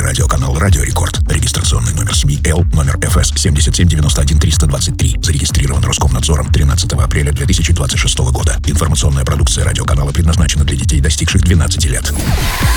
радиоканал «Радио Рекорд». Регистрационный номер СМИ Л, номер ФС 7791323. Зарегистрирован Роскомнадзором 13 апреля 2026 года. Информационная продукция радиоканала предназначена для детей, достигших 12 лет.